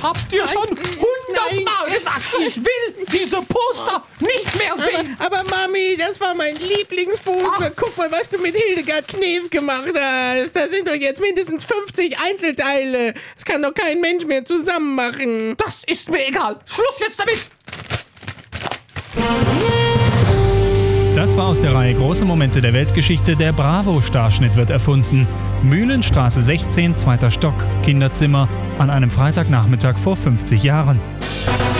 hab dir schon 100-mal gesagt, ich will diese Poster nicht mehr sehen. Aber Mami, das war mein Lieblingsposter. Guck mal, was du mit Hildegard Knef gemacht hast. Da sind doch jetzt mindestens 50 Einzelteile. Das kann doch kein Mensch mehr zusammen machen. Das ist mir egal. Schluss jetzt damit. Das war aus der Reihe Große Momente der Weltgeschichte. Der Bravo-Starschnitt wird erfunden. Mühlenstraße 16, 2. Stock, Kinderzimmer, an einem Freitagnachmittag vor 50 Jahren.